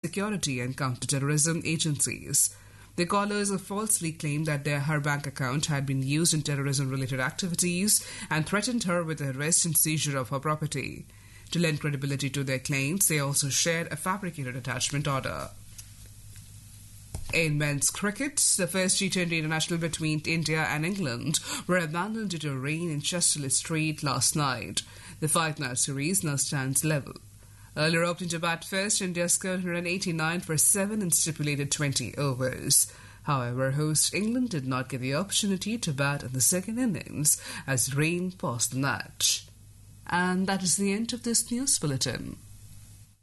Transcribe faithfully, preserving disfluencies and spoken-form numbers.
security and counter-terrorism agencies. The callers have falsely claimed that their her bank account had been used in terrorism-related activities and threatened her with the arrest and seizure of her property. To lend credibility to their claims, they also shared a fabricated attachment order. In men's cricket, the first T twenty international between India and England were abandoned due to rain in Chesterley Street last night. The five-match series now stands level. Earlier opening to bat first, India scored one hundred eighty-nine for seven in stipulated twenty overs. However, host England did not get the opportunity to bat in the second innings as rain paused the match. And that is the end of this news bulletin.